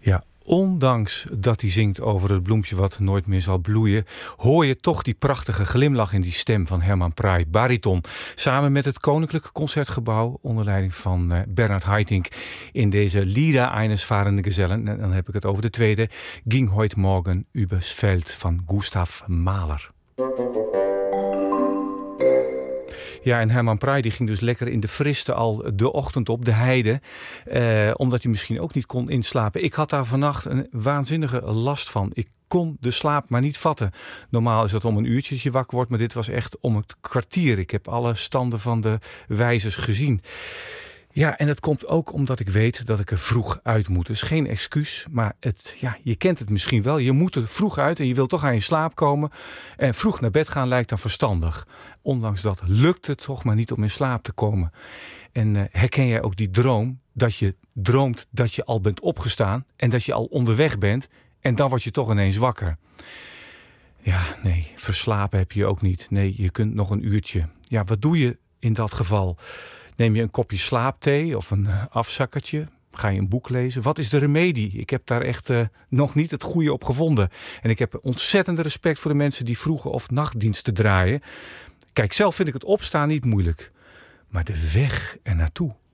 Ja, ondanks dat hij zingt over het bloempje wat nooit meer zal bloeien, hoor je toch die prachtige glimlach in die stem van Herman Prey, bariton. Samen met het Koninklijke Concertgebouw onder leiding van Bernhard Haitink in deze Lieder eines fahrenden Gesellen. En dan heb ik het over de tweede, Ging heut Morgen übers Feld van Gustav Mahler. Ja, en Herman Prey die ging dus lekker in de friste al de ochtend op, de heide. Omdat hij misschien ook niet kon inslapen. Ik had daar vannacht een waanzinnige last van. Ik kon de slaap maar niet vatten. Normaal is dat om een uurtje dat je wakker wordt, maar dit was echt om het kwartier. Ik heb alle standen van de wijzers gezien. Ja, en dat komt ook omdat ik weet dat ik er vroeg uit moet. Dus geen excuus, maar je kent het misschien wel. Je moet er vroeg uit en je wil toch aan je slaap komen. En vroeg naar bed gaan lijkt dan verstandig. Ondanks dat lukt het toch maar niet om in slaap te komen. En herken jij ook die droom dat je droomt dat je al bent opgestaan en dat je al onderweg bent en dan word je toch ineens wakker. Ja, nee, verslapen heb je ook niet. Nee, je kunt nog een uurtje. Ja, wat doe je in dat geval? Neem je een kopje slaapthee of een afzakkertje? Ga je een boek lezen? Wat is de remedie? Ik heb daar echt nog niet het goede op gevonden. En ik heb ontzettende respect voor de mensen die vroege of nachtdiensten draaien. Kijk, zelf vind ik het opstaan niet moeilijk. Maar de weg ernaartoe.